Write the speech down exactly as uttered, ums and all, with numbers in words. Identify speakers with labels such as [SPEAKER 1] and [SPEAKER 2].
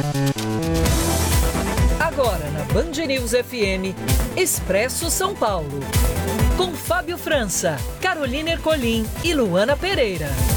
[SPEAKER 1] Agora na Band News F M, Expresso São Paulo. Com Fábio França, Carolina Ercolim e Luana Pereira.